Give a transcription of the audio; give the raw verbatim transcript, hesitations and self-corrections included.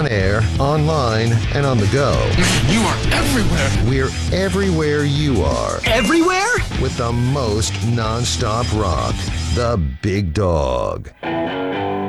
on air, online, and on the go. Man, you are everywhere. We're everywhere you are. Everywhere? With the most non-stop rock, the Big Dog.